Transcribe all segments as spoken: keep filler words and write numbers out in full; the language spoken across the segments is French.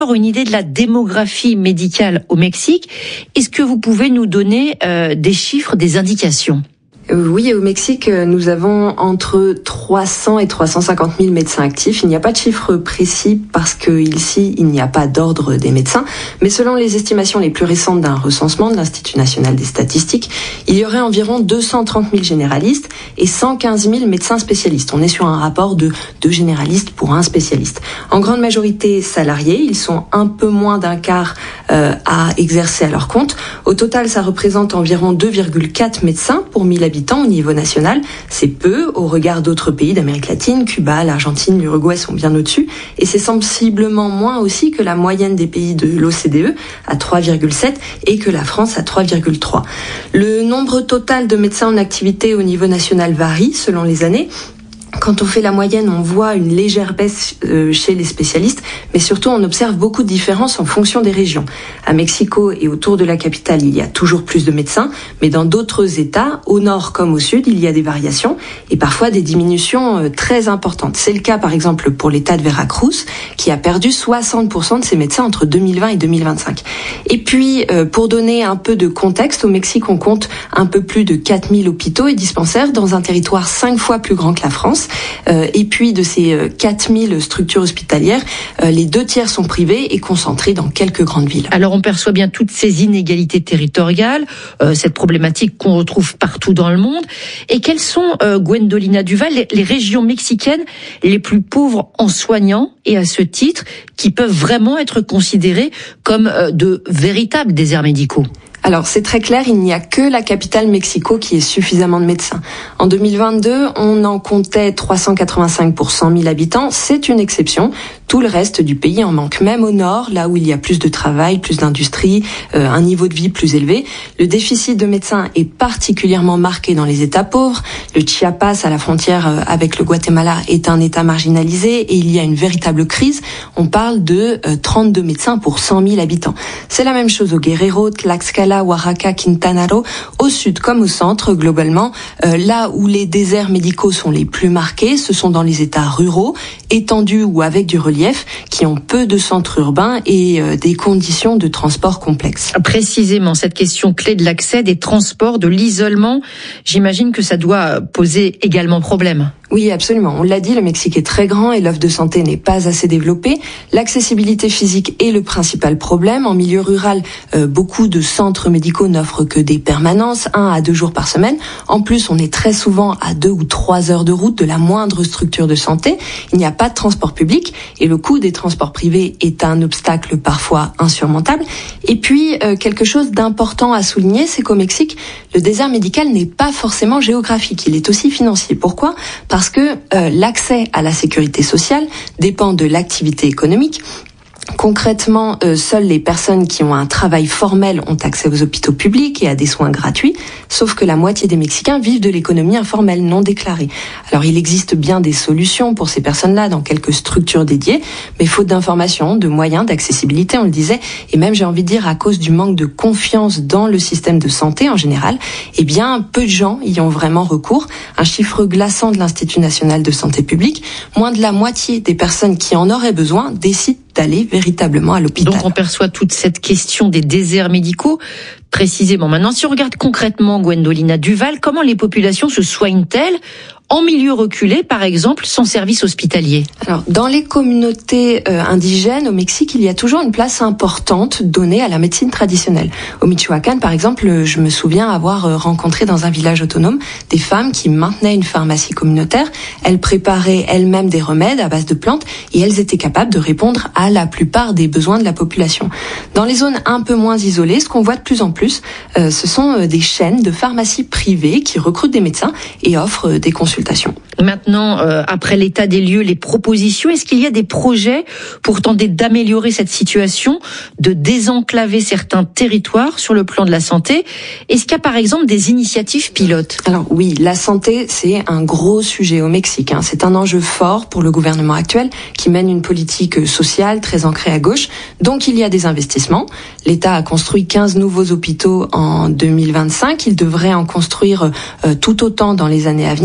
Une idée de la démographie médicale au Mexique. Est-ce que vous pouvez nous donner euh, des chiffres, des indications ? Oui, au Mexique, nous avons entre trois cents et trois cent cinquante mille médecins actifs. Il n'y a pas de chiffre précis parce que ici, il n'y a pas d'ordre des médecins. Mais selon les estimations les plus récentes d'un recensement de l'Institut national des statistiques, il y aurait environ deux cent trente mille généralistes et cent quinze mille médecins spécialistes. On est sur un rapport de deux généralistes pour un spécialiste. En grande majorité salariés, ils sont un peu moins d'un quart euh, à exercer à leur compte. Au total, ça représente environ deux virgule quatre médecins pour mille habitants au niveau national. C'est peu au regard d'autres pays d'Amérique latine. Cuba, l'Argentine, l'Uruguay sont bien au-dessus. Et c'est sensiblement moins aussi que la moyenne des pays de l'O C D E à trois virgule sept et que la France à trois virgule trois. Le nombre total de médecins en activité au niveau national varie selon les années. Quand on fait la moyenne, on voit une légère baisse chez les spécialistes, mais surtout on observe beaucoup de différences en fonction des régions. À Mexico et autour de la capitale, il y a toujours plus de médecins, mais dans d'autres États, au nord comme au sud, il y a des variations et parfois des diminutions très importantes. C'est le cas par exemple pour l'État de Veracruz, qui a perdu soixante pour cent de ses médecins entre deux mille vingt et deux mille vingt-cinq. Et puis, pour donner un peu de contexte, au Mexique, on compte un peu plus de quatre mille hôpitaux et dispensaires dans un territoire cinq fois plus grand que la France. Euh, et puis de ces euh, quatre mille structures hospitalières, euh, les deux tiers sont privées et concentrées dans quelques grandes villes. Alors on perçoit bien toutes ces inégalités territoriales, euh, cette problématique qu'on retrouve partout dans le monde. Et quelles sont, euh, Gwendolina Duval, les, les régions mexicaines les plus pauvres en soignants et à ce titre qui peuvent vraiment être considérées comme euh, de véritables déserts médicaux ? Alors c'est très clair, il n'y a que la capitale Mexico qui ait suffisamment de médecins. En deux mille vingt-deux, on en comptait trois cent quatre-vingt-cinq pour cent mille habitants, c'est une exception. Tout le reste du pays en manque, même au nord, là où il y a plus de travail, plus d'industrie, euh, un niveau de vie plus élevé. Le déficit de médecins est particulièrement marqué dans les États pauvres. Le Chiapas, à la frontière avec le Guatemala, est un État marginalisé et il y a une véritable crise. On parle de euh, trente-deux médecins pour cent mille habitants. C'est la même chose au Guerrero, Tlaxcala, Oaxaca, Quintana Roo, au sud comme au centre, globalement. Euh, là où les déserts médicaux sont les plus marqués, ce sont dans les États ruraux, étendus ou avec du relief, qui ont peu de centres urbains et euh, des conditions de transport complexes. Précisément, cette question clé de l'accès, des transports, de l'isolement, j'imagine que ça doit poser également problème. Oui, absolument. On l'a dit, le Mexique est très grand et l'offre de santé n'est pas assez développée. L'accessibilité physique est le principal problème. En milieu rural, euh, beaucoup de centres médicaux n'offrent que des permanences, un à deux jours par semaine. En plus, on est très souvent à deux ou trois heures de route de la moindre structure de santé. Il n'y a pas de transport public et le coût des transports privés est un obstacle parfois insurmontable. Et puis, euh, quelque chose d'important à souligner, c'est qu'au Mexique, le désert médical n'est pas forcément géographique. Il est aussi financier. Pourquoi ? Parce que euh, l'accès à la sécurité sociale dépend de l'activité économique. Concrètement, euh, seules les personnes qui ont un travail formel ont accès aux hôpitaux publics et à des soins gratuits, sauf que la moitié des Mexicains vivent de l'économie informelle non déclarée. Alors il existe bien des solutions pour ces personnes-là dans quelques structures dédiées, mais faute d'informations, de moyens, d'accessibilité, on le disait, et même j'ai envie de dire à cause du manque de confiance dans le système de santé en général, eh bien peu de gens y ont vraiment recours. Un chiffre glaçant de l'Institut national de santé publique, moins de la moitié des personnes qui en auraient besoin décident d'aller véritablement à l'hôpital. Donc on perçoit toute cette question des déserts médicaux précisément. Maintenant, si on regarde concrètement, Gwendolina Duval, comment les populations se soignent-elles en milieu reculé, par exemple, sans service hospitalier? Alors, dans les communautés euh, indigènes au Mexique, il y a toujours une place importante donnée à la médecine traditionnelle. Au Michoacán, par exemple, je me souviens avoir euh, rencontré dans un village autonome des femmes qui maintenaient une pharmacie communautaire. Elles préparaient elles-mêmes des remèdes à base de plantes et elles étaient capables de répondre à la plupart des besoins de la population. Dans les zones un peu moins isolées, ce qu'on voit de plus en plus, euh, ce sont euh, des chaînes de pharmacies privées qui recrutent des médecins et offrent euh, des consultations. Maintenant, euh, après l'état des lieux, les propositions, est-ce qu'il y a des projets pour tenter d'améliorer cette situation, de désenclaver certains territoires sur le plan de la santé? Est-ce qu'il y a par exemple des initiatives pilotes? Alors oui, la santé, c'est un gros sujet au Mexique. Hein. C'est un enjeu fort pour le gouvernement actuel qui mène une politique sociale très ancrée à gauche. Donc il y a des investissements. L'État a construit quinze nouveaux hôpitaux en deux mille vingt-cinq. Il devrait en construire euh, tout autant dans les années à venir.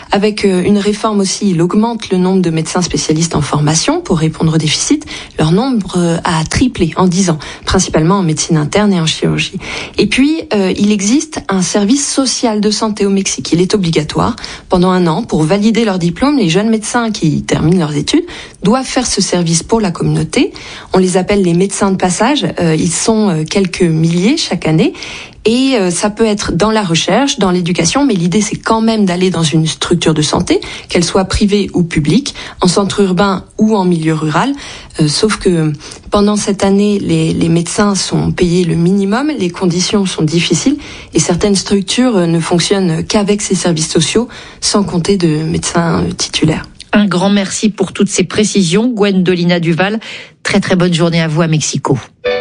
Avec une réforme aussi, il augmente le nombre de médecins spécialistes en formation pour répondre au déficit. Leur nombre a triplé en dix ans, principalement en médecine interne et en chirurgie. Et puis, euh, il existe un service social de santé au Mexique. Il est obligatoire. Pendant un an, pour valider leur diplôme, les jeunes médecins qui terminent leurs études doivent faire ce service pour la communauté. On les appelle les médecins de passage. Euh, ils sont quelques milliers chaque année. Et euh, ça peut être dans la recherche, dans l'éducation, mais l'idée c'est quand même d'aller dans une structure de santé, qu'elle soit privée ou publique, en centre urbain ou en milieu rural. Euh, sauf que pendant cette année, les, les médecins sont payés le minimum, les conditions sont difficiles et certaines structures ne fonctionnent qu'avec ces services sociaux, sans compter de médecins titulaires. Un grand merci pour toutes ces précisions, Gwendolina Duval. Très très bonne journée à vous à Mexico.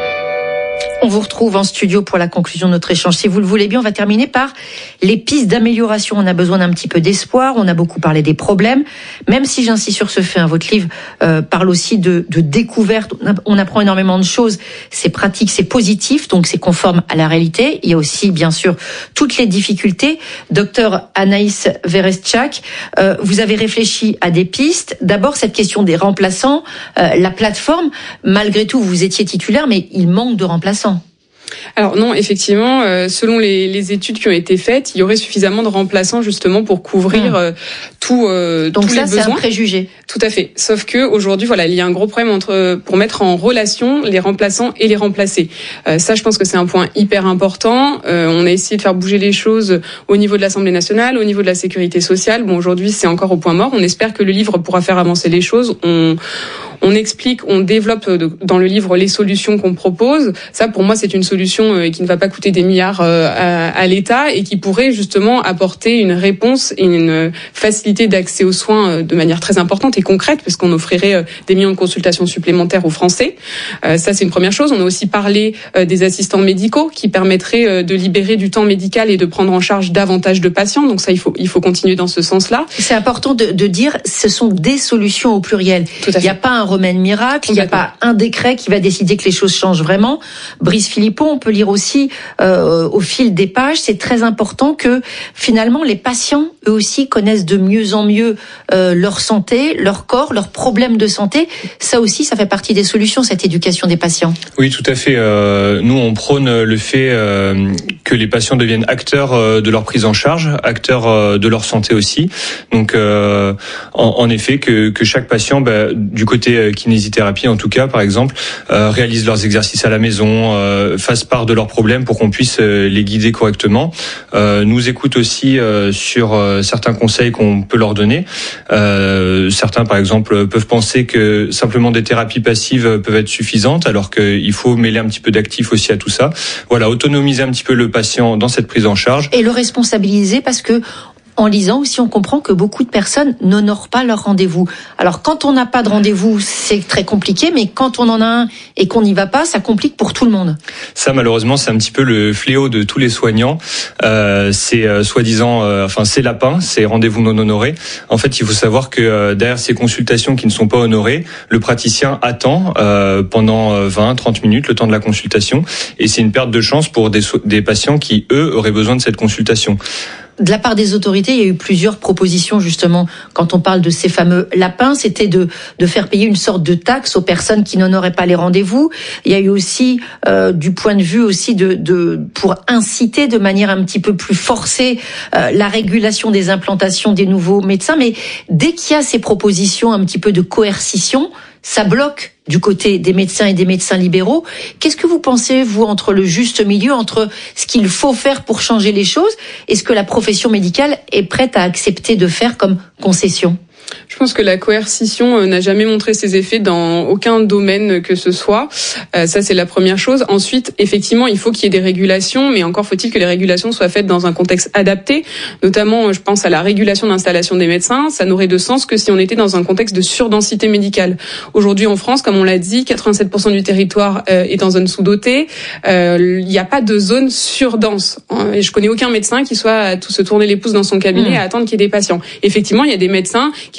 On vous retrouve en studio pour la conclusion de notre échange. Si vous le voulez bien, on va terminer par les pistes d'amélioration. On a besoin d'un petit peu d'espoir. On a beaucoup parlé des problèmes. Même si j'insiste sur ce fait, hein, votre livre euh, parle aussi de, de découverte. On apprend énormément de choses. C'est pratique, c'est positif, donc c'est conforme à la réalité. Il y a aussi, bien sûr, toutes les difficultés. Docteur Anaïs Verestchak, euh, vous avez réfléchi à des pistes. D'abord, cette question des remplaçants. Euh, la plateforme, malgré tout, vous étiez titulaire, mais il manque de remplaçants. Alors non, effectivement, euh, selon les, les études qui ont été faites, il y aurait suffisamment de remplaçants justement pour couvrir euh, tout, euh, Donc tous ça, les besoins. Donc ça, c'est un préjugé. Tout à fait. Sauf que aujourd'hui, voilà, il y a un gros problème entre pour mettre en relation les remplaçants et les remplacés. Euh, ça, je pense que c'est un point hyper important. Euh, on a essayé de faire bouger les choses au niveau de l'Assemblée nationale, au niveau de la sécurité sociale. Bon, aujourd'hui, c'est encore au point mort. On espère que le livre pourra faire avancer les choses. On On explique, on développe dans le livre les solutions qu'on propose. Ça, pour moi, c'est une solution qui ne va pas coûter des milliards à, à l'État et qui pourrait justement apporter une réponse et une facilité d'accès aux soins de manière très importante et concrète, parce qu'on offrirait des millions de consultations supplémentaires aux Français. Ça, c'est une première chose. On a aussi parlé des assistants médicaux qui permettraient de libérer du temps médical et de prendre en charge davantage de patients. Donc ça, il faut, il faut continuer dans ce sens-là. C'est important de, de dire, ce sont des solutions au pluriel. Tout à fait. Il n'y a pas un remède miracle, il n'y a pas un décret qui va décider que les choses changent vraiment. Brice Philippon, on peut lire aussi euh, au fil des pages, c'est très important que finalement les patients, eux aussi, connaissent de mieux en mieux euh, leur santé, leur corps, leurs problèmes de santé. Ça aussi, ça fait partie des solutions, cette éducation des patients. Oui, tout à fait. Euh, nous, on prône le fait euh, que les patients deviennent acteurs euh, de leur prise en charge, acteurs euh, de leur santé aussi. Donc, euh, en, en effet, que, que chaque patient, bah, du côté kinésithérapie en tout cas par exemple, euh, réalisent leurs exercices à la maison, euh, fassent part de leurs problèmes pour qu'on puisse euh, les guider correctement, euh, nous écoutent aussi euh, sur euh, certains conseils qu'on peut leur donner. Euh, certains par exemple peuvent penser que simplement des thérapies passives peuvent être suffisantes alors qu'il faut mêler un petit peu d'actifs aussi à tout ça. Voilà, autonomiser un petit peu le patient dans cette prise en charge. Et le responsabiliser parce que en lisant aussi, on comprend que beaucoup de personnes n'honorent pas leur rendez-vous. Alors, quand on n'a pas de rendez-vous, c'est très compliqué, mais quand on en a un et qu'on n'y va pas, ça complique pour tout le monde. Ça, malheureusement, c'est un petit peu le fléau de tous les soignants. Euh, c'est euh, soi-disant, euh, enfin, c'est lapin, c'est rendez-vous non honoré. En fait, il faut savoir que euh, derrière ces consultations qui ne sont pas honorées, le praticien attend euh, pendant vingt, trente minutes le temps de la consultation, et c'est une perte de chance pour des, des patients qui, eux, auraient besoin de cette consultation. De la part des autorités, il y a eu plusieurs propositions justement. Quand on parle de ces fameux lapins, c'était de de faire payer une sorte de taxe aux personnes qui n'honoraient pas les rendez-vous. Il y a eu aussi euh, du point de vue aussi de de pour inciter de manière un petit peu plus forcée euh, la régulation des implantations des nouveaux médecins. Mais dès qu'il y a ces propositions un petit peu de coercition, ça bloque du côté des médecins et des médecins libéraux. Qu'est-ce que vous pensez, vous, entre le juste milieu, entre ce qu'il faut faire pour changer les choses et ce que la profession médicale est prête à accepter de faire comme concession ? Je pense que la coercition n'a jamais montré ses effets dans aucun domaine que ce soit. Euh, ça, c'est la première chose. Ensuite, effectivement, il faut qu'il y ait des régulations, mais encore faut-il que les régulations soient faites dans un contexte adapté. Notamment, je pense à la régulation d'installation des médecins. Ça n'aurait de sens que si on était dans un contexte de surdensité médicale. Aujourd'hui, en France, comme on l'a dit, quatre-vingt-sept pour cent du territoire euh, est en zone sous-dotée. Euh, il n'y a pas de zone surdense. Et je connais aucun médecin qui soit à tout se tourner les pouces dans son cabinet mmh. à attendre qu'il y ait des patients. Effectivement, il y a des médecins qui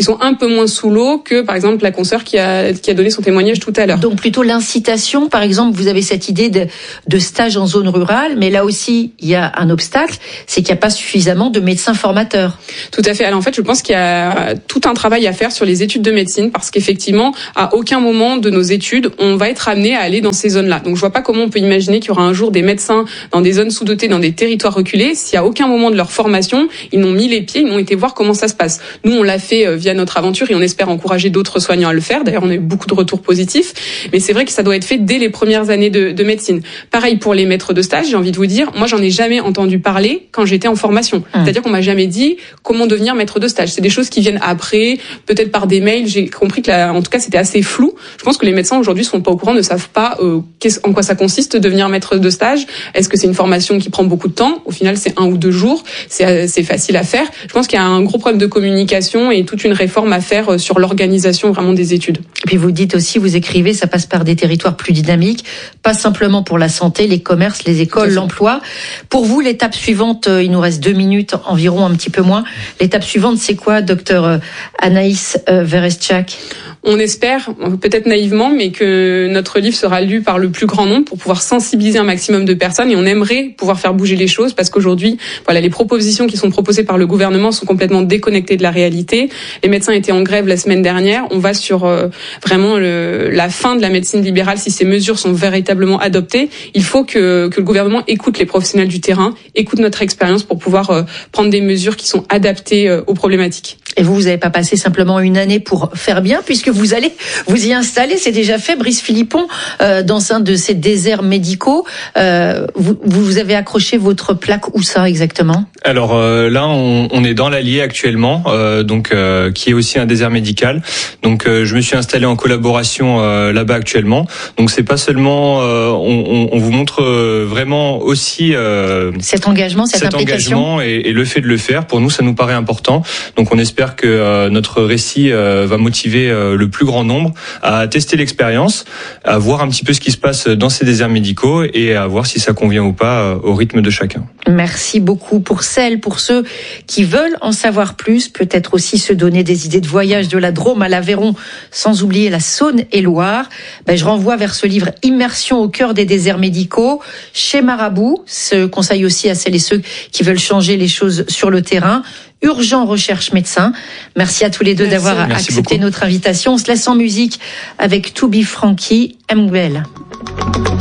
qui sont un peu moins sous l'eau que, par exemple, la consoeur qui a, qui a donné son témoignage tout à l'heure. Donc plutôt l'incitation, par exemple, vous avez cette idée de, de stage en zone rurale, mais là aussi, il y a un obstacle, c'est qu'il n'y a pas suffisamment de médecins formateurs. Tout à fait. Alors en fait, je pense qu'il y a tout un travail à faire sur les études de médecine, parce qu'effectivement, à aucun moment de nos études, on va être amené à aller dans ces zones-là. Donc je vois pas comment on peut imaginer qu'il y aura un jour des médecins dans des zones sous-dotées, dans des territoires reculés, si à aucun moment de leur formation, ils n'ont mis les pieds, ils n'ont été voir comment ça se passe. Nous, on l'a fait via notre aventure et on espère encourager d'autres soignants à le faire. D'ailleurs, on a eu beaucoup de retours positifs, mais c'est vrai que ça doit être fait dès les premières années de, de médecine. Pareil pour les maîtres de stage, j'ai envie de vous dire, moi j'en ai jamais entendu parler quand j'étais en formation. Mmh. C'est-à-dire qu'on m'a jamais dit comment devenir maître de stage. C'est des choses qui viennent après, peut-être par des mails. J'ai compris que, là, en tout cas, c'était assez flou. Je pense que les médecins aujourd'hui sont pas au courant, ne savent pas euh, en quoi ça consiste devenir maître de stage. Est-ce que c'est une formation qui prend beaucoup de temps? Au final, c'est un ou deux jours. C'est, c'est facile à faire. Je pense qu'il y a un gros problème de communication et toute une réforme à faire sur l'organisation vraiment des études. Et puis vous dites aussi, vous écrivez, ça passe par des territoires plus dynamiques, pas simplement pour la santé, les commerces, les écoles, l'emploi. Pour vous, l'étape suivante, il nous reste deux minutes environ, un petit peu moins. L'étape suivante, c'est quoi, docteur Anaïs Verestchak? On espère, peut-être naïvement, mais que notre livre sera lu par le plus grand nombre pour pouvoir sensibiliser un maximum de personnes, et on aimerait pouvoir faire bouger les choses, parce qu'aujourd'hui, voilà, les propositions qui sont proposées par le gouvernement sont complètement déconnectées de la réalité. Les médecins étaient en grève la semaine dernière. On va sur euh, vraiment le, la fin de la médecine libérale si ces mesures sont véritablement adoptées. Il faut que, que le gouvernement écoute les professionnels du terrain, écoute notre expérience pour pouvoir euh, prendre des mesures qui sont adaptées euh, aux problématiques. Et vous, vous n'avez pas passé simplement une année pour faire bien, puisque vous allez vous y installer, c'est déjà fait, Brice Philippon, euh, dans un de ces déserts médicaux. Euh, vous, vous avez accroché votre plaque où ça exactement? Alors euh, là, on, on est dans l'Allier actuellement, euh, donc euh, qui est aussi un désert médical. Donc euh, je me suis installé en collaboration euh, là-bas actuellement. Donc c'est pas seulement, euh, on, on vous montre vraiment aussi euh, cet engagement, cette cet implication, engagement et, et le fait de le faire. Pour nous, ça nous paraît important. Donc on espère que euh, notre récit euh, va motiver euh, le plus grand nombre à tester l'expérience, à voir un petit peu ce qui se passe dans ces déserts médicaux et à voir si ça convient ou pas euh, au rythme de chacun. Merci beaucoup pour celles, pour ceux qui veulent en savoir plus, peut-être aussi se donner des idées de voyage de la Drôme à l'Aveyron, sans oublier la Saône-et-Loire. Ben, je renvoie vers ce livre Immersion au cœur des déserts médicaux chez Marabout. Ce conseil aussi à celles et ceux qui veulent changer les choses sur le terrain. Urgent Recherche Médecin. Merci à tous les deux Merci. d'avoir Merci accepté beaucoup. notre invitation. On se laisse en musique avec To Be Frankie Mguel.